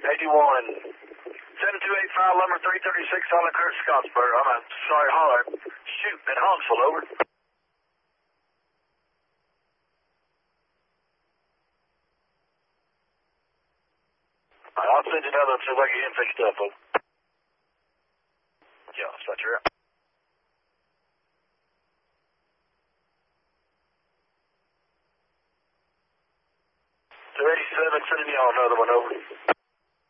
81. 7285 Lumber 336 on the Kurt Scottsburg. Sorry, holler. Shoot, at Huntsville, over. I'll send you another one so I can get him fixed up, over. Yeah, that's right, you're out. 287, sending y'all another one, over.